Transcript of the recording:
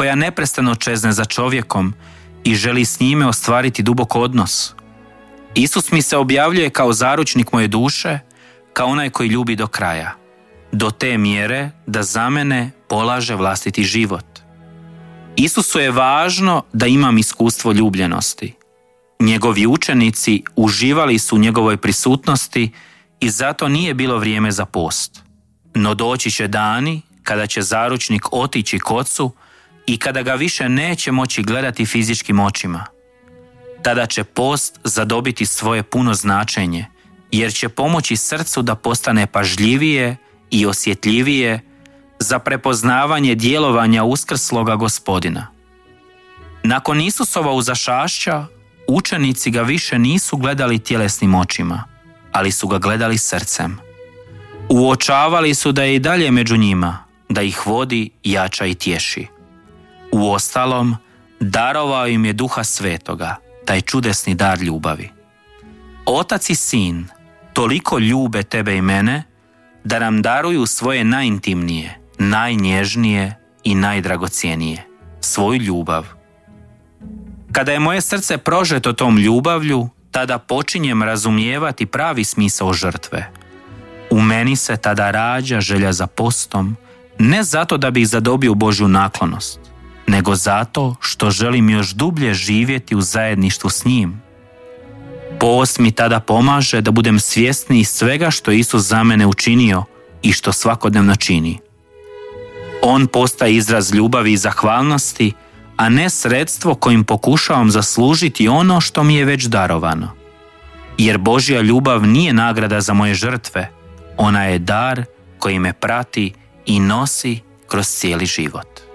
koja neprestano čezne za čovjekom i želi s njime ostvariti dubok odnos. Isus mi se objavljuje kao zaručnik moje duše, kao onaj koji ljubi do kraja, do te mjere da za mene polaže vlastiti život. Isusu je važno da imam iskustvo ljubljenosti. Njegovi učenici uživali su u njegovoj prisutnosti i zato nije bilo vrijeme za post. No doći će dani kada će zaručnik otići k Ocu i kada ga više neće moći gledati fizičkim očima. Tada će post zadobiti svoje puno značenje, jer će pomoći srcu da postane pažljivije i osjetljivije za prepoznavanje djelovanja uskrsloga Gospodina. Nakon Isusova uzašašća, učenici ga više nisu gledali tjelesnim očima, ali su ga gledali srcem. Uočavali su da je i dalje među njima, da ih vodi, jača i tješi. Uostalom, darovao im je Duha Svetoga, taj čudesni dar ljubavi. Otac i Sin toliko ljube tebe i mene da nam daruju svoje najintimnije, najnježnije i najdragocjenije, svoju ljubav. Kada je moje srce prožeto tom ljubavlju, tada počinjem razumijevati pravi smisao žrtve. U meni se tada rađa želja za postom, ne zato da bih zadobio Božju naklonost, nego zato što želim još dublje živjeti u zajedništvu s njim. Post mi tada pomaže da budem svjesniji svega što je Isus za mene učinio i što svakodnevno čini. On postaje izraz ljubavi i zahvalnosti, a ne sredstvo kojim pokušavam zaslužiti ono što mi je već darovano. Jer Božja ljubav nije nagrada za moje žrtve, ona je dar koji me prati i nosi kroz cijeli život.